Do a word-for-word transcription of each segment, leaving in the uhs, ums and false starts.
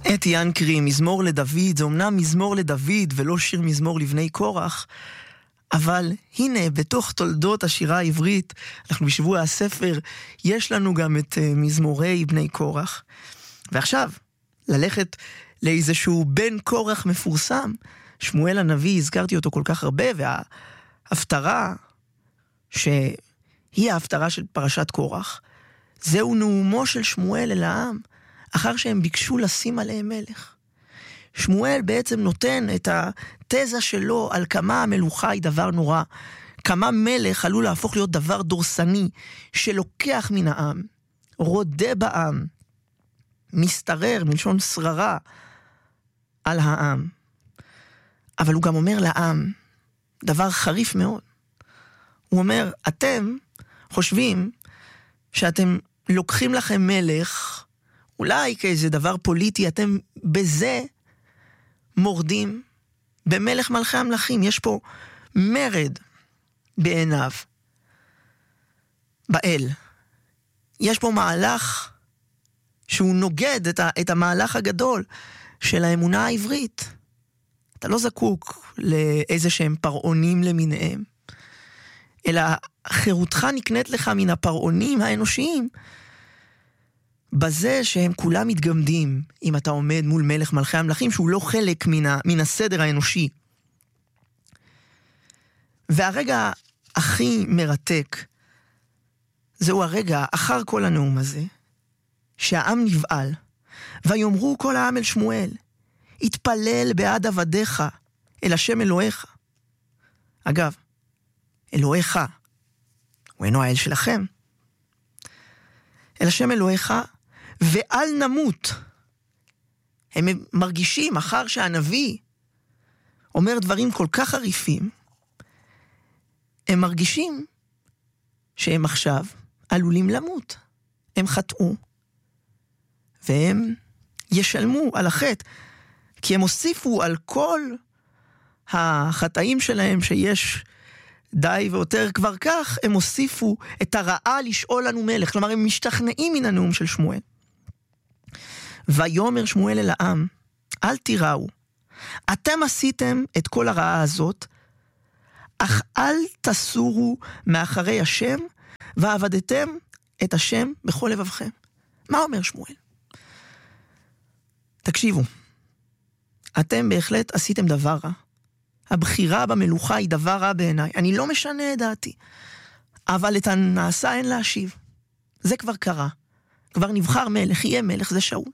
את ינקרי, מזמור לדוד, זה אומנם מזמור לדוד ולא שיר מזמור לבני קורח, אבל הנה, בתוך תולדות השירה העברית, אנחנו בשבוע הספר, יש לנו גם את uh, מזמורי בני קורח. ועכשיו, ללכת לאיזשהו בן קורח מפורסם, שמואל הנביא, הזכרתי אותו כל כך הרבה, וההפטרה, שהיא ההפטרה של פרשת קורח, זהו נאומו של שמואל אל העם, אחר שהם ביקשו לשים עליהם מלך. שמואל בעצם נותן את התזה שלו על כמה המלוכה היא דבר נורא, כמה מלך עלול להפוך להיות דבר דורסני, שלוקח מן העם, רודה בעם, מסתרר מלשון שררה על העם. אבל הוא גם אומר לעם דבר חריף מאוד. הוא אומר, אתם חושבים שאתם לוקחים לכם מלך, אולי כאיזה דבר פוליטי, אתם בזה מורדים במלך מלכי המלכים. יש פה מרד בעיניו, באל. יש פה מהלך שהוא נוגד את, ה, את המהלך הגדול של האמונה העברית. אתה לא זקוק לאיזה שהם פרעונים למיניהם, אלא חירותך נקנית לך מן הפרעונים האנושיים, בזה שהם כולם מתגמדים, אם אתה עומד מול מלך מלכי המלכים, שהוא לא חלק מן, ה, מן הסדר האנושי. והרגע הכי מרתק, זהו הרגע אחר כל הנאום הזה, שהעם נבעל, ויאמרו כל העם אל שמואל, התפלל בעד עבדיך, אל השם אלוהיך. אגב, אלוהיך, הוא אינו האל שלכם. אל השם אלוהיך, ואל נמות. הם מרגישים, אחר שהנביא אומר דברים כל כך חריפים, הם מרגישים שהם עכשיו עלולים למות. הם חטאו, והם ישלמו על החטא, כי הם הוסיפו על כל החטאים שלהם שיש די ויותר כבר כך, הם הוסיפו את הרעה לשאול לנו מלך. כלומר, הם משתכנעים מן הנאום של שמואל. ויאמר שמואל אל העם, אל תיראו, אתם עשיתם את כל הרעה הזאת, אך אל תסורו מאחרי השם, ועבדתם את השם בכל לבבכם. מה אומר שמואל? תקשיבו, אתם בהחלט עשיתם דבר רע. הבחירה במלוכה היא דבר רע בעיניי. אני לא משנה את דעתי. אבל את הנעשה אין להשיב. זה כבר קרה. כבר נבחר מלך, יהיה מלך, זה שאול.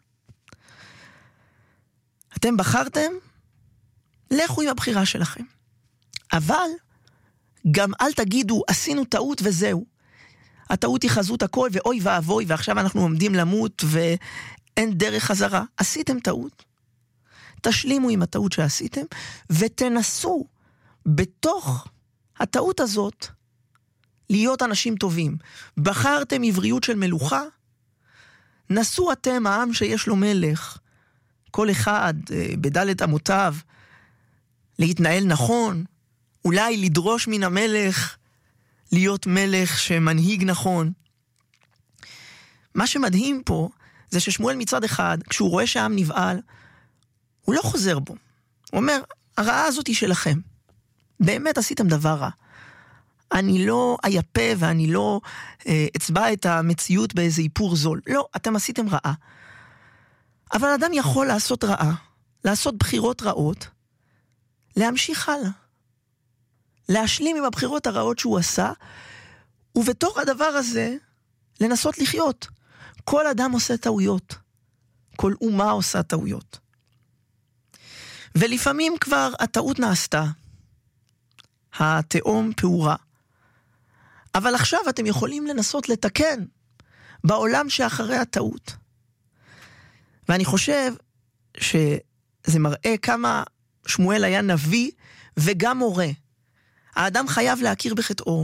אתם בחרתם, לכו עם הבחירה שלכם. אבל גם אל תגידו, עשינו טעות וזהו. הטעות היא חזות הכל, ואוי ואבוי, ועכשיו אנחנו עומדים למות, ואין דרך חזרה. עשיתם טעות. תשלימו עם הטעות שעשיתם, ותנסו בתוך הטעות הזאת להיות אנשים טובים. בחרתם עבריות של מלוכה, נסו אתם העם שיש לו מלך, כל אחד בדלת אמותיו, להתנהל נכון, אולי לדרוש מן המלך להיות מלך שמנהיג נכון. מה שמדהים פה, זה ששמואל מצד אחד, כשהוא רואה שהעם נבעל, הוא לא חוזר בו. הוא אומר, הרעה הזאת היא שלכם. באמת עשיתם דבר רע. אני לא אייפה ואני לא אה, אצבע את המציאות באיזה איפור זול. לא, אתם עשיתם רעה. אבל אדם יכול לעשות רעה, לעשות בחירות רעות, להמשיך הלאה. להשלים עם הבחירות הרעות שהוא עשה, ובתוך הדבר הזה, לנסות לחיות. כל אדם עושה טעויות. כל אומה עושה טעויות. ולפעמים כבר הטעות נעשתה. התאום פעורה. אבל עכשיו אתם יכולים לנסות לתקן בעולם שאחרי הטעות. ואני חושב שזה מראה כמה שמואל היה נביא וגם מורה. האדם חייב להכיר בחטאו.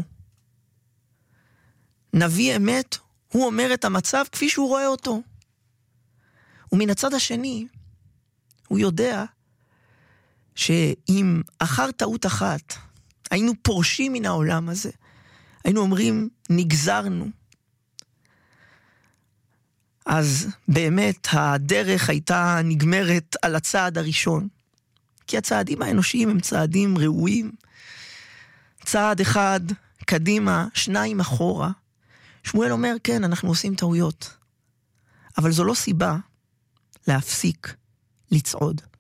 נביא אמת, הוא אומר את המצב כפי שהוא רואה אותו. ומן הצד השני, הוא יודע שאם אחר טעות אחת היינו פורשים מן העולם הזה, היינו אומרים, נגזרנו. אז באמת הדרך הייתה נגמרת על הצעד הראשון. כי הצעדים האנושיים הם צעדים ראויים. צעד אחד קדימה, שניים אחורה. שמואל אומר, כן, אנחנו עושים טעויות. אבל זו לא סיבה להפסיק לצעוד.